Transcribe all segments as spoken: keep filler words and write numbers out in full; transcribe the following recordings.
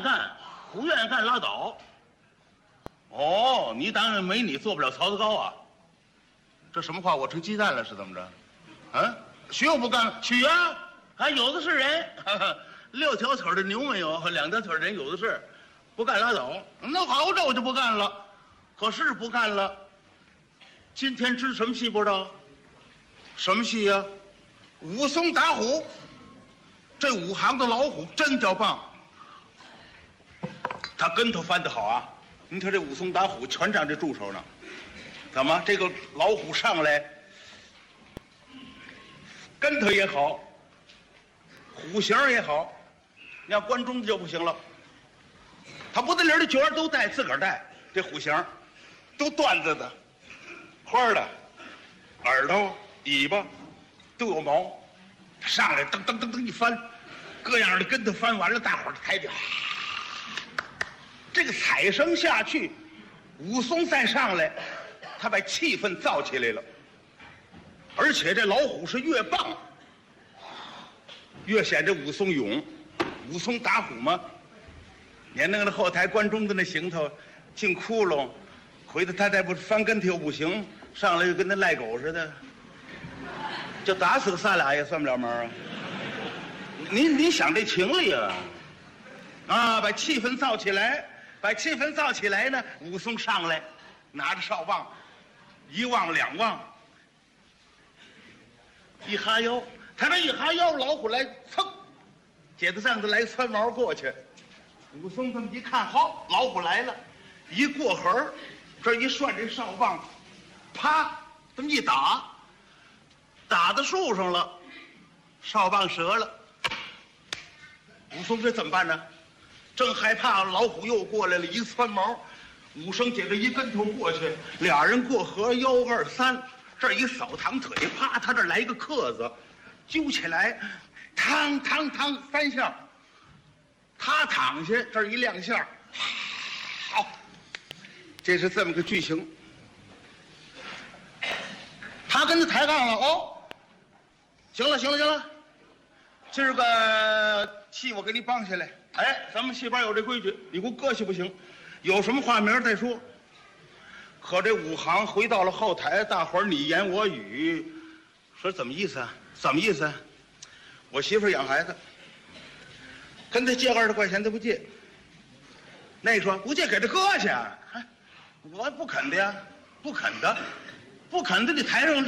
干，不愿意干拉倒。哦，你当然没你做不了槽子糕啊？这什么话？我成鸡蛋了是怎么着？啊，许我不干了，许啊，还有的是人，哈哈，六条腿的牛没有，两条腿的人有的是，不干拉倒。那好，这我就不干了。可是不干了。今天知什么戏不知道？什么戏呀、啊？武松打虎。这武行的老虎真叫棒，他跟头翻得好啊！你看这武松打虎全仗这助手呢。怎么这个老虎上来，跟头也好，虎形也好，你要关中的就不行了。他不得连的角儿都带，自个儿带这虎形，都缎子的、花的，耳朵、尾巴都有毛。他上来噔噔噔噔一翻，各样的跟头翻完了，大伙儿抬脚。这个彩声下去，武松再上来，他把气氛造起来了。而且这老虎是越棒，越显着武松勇。武松打虎嘛，撵那个后台关中的那行头，进窟窿，回头他再不翻跟头又不行，上来又跟那赖狗似的。就打死个仨俩也算不了门啊！你你想这情理啊？啊，把气氛造起来，把气氛造起来呢。武松上来，拿着哨棒，一望两望，一哈腰，他这一哈腰，老虎来噌，解子上子来窜毛过去。武松这么一看，好，老虎来了，一过河，这一涮这哨棒，啪，这么一打。打到树上了，哨棒折了。武松这怎么办呢？正害怕老虎又过来了，一窜毛，武松姐这一跟头过去，俩人过河，幺二三，这一扫堂腿，啪，他这来一个克子，揪起来，嘡嘡嘡三下，他躺下，这一亮相，好，这是这么个剧情。他跟他抬杠了哦。行了，行了，行了，今儿个戏我给你绑下来。哎，咱们戏班有这规矩，你给我搁下不行，有什么话明儿再说。可这武行回到了后台，大伙儿你言我语，说怎么意思啊？怎么意思啊？我媳妇养孩子，跟他借二十块钱他不借。那说不借给他搁下，哎，我不肯的呀，不肯的，不肯的，你台上。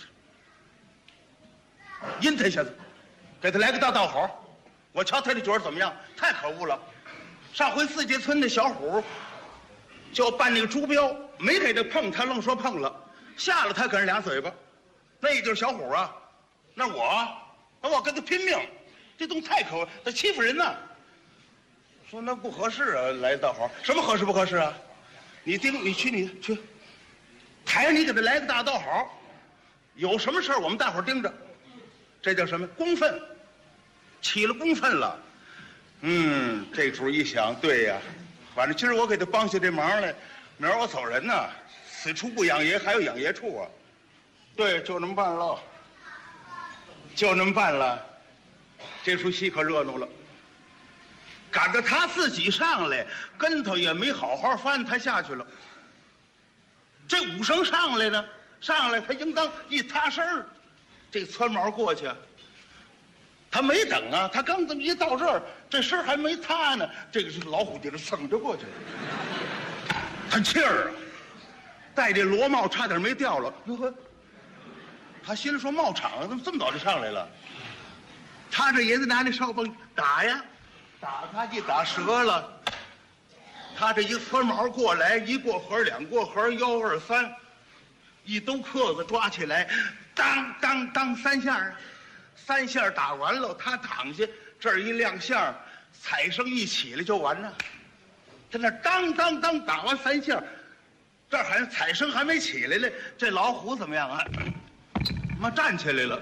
阴他一下子，给他来个大道好，我瞧他这角儿怎么样？太可恶了！上回四界村那小虎，就扮那个朱标，没给他碰，他愣说碰了，吓了他给人俩嘴巴。那就是小虎啊，那我，那我跟他拼命，这东西太可恶，他欺负人呢。说那不合适啊，来道好，什么合适不合适啊？你盯，你去，你去，台上你给他来个大道好，有什么事儿我们大伙儿盯着。这叫什么公愤？起了公愤了。嗯，这主一想，对呀，反正今儿我给他帮下这忙来，明儿我走人呢，此处不养爷，还有养爷处啊。对，就这么办了，就这么办了。这出戏可热闹了。赶着他自己上来，跟头也没好好翻，他下去了。这武生上来呢，上来他应当一塌身儿。这窜毛过去，他没等啊，他刚这么一到这儿，这身还没塌呢，这个是老虎顶着蹭着过去了，他气儿啊，戴这罗帽差点没掉了。哟呵，他心里说帽场怎么这么早就上来了？他这也得拿那哨棒打呀，打他一打折了，他这一窜毛过来，一过河两过河，幺二三，一兜克子抓起来。当当当三下，三下打完了，他躺下，这儿一亮相，彩声一起来就完了。在那当当当打完三下，这儿好像彩声还没起来呢，这老虎怎么样啊？妈站起来了。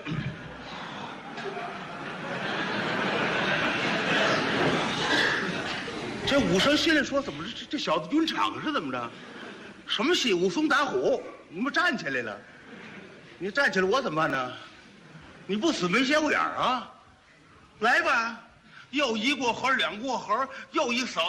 这武生心里说：怎么这这小子晕场是怎么着？什么戏？武松打虎，你们站起来了。你站起来，我怎么办呢？你不死没斜眼啊！来吧，又一过河，两过河，又一扫。